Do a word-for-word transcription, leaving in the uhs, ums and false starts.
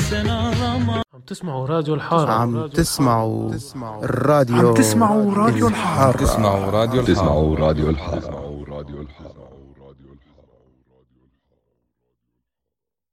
عم تسمعوا راديو الحارة. عم تسمعوا الراديو عم تسمعوا راديو الحارة. الحارة. تسمعوا راديو الحارة. تسمعوا راديو الحارة.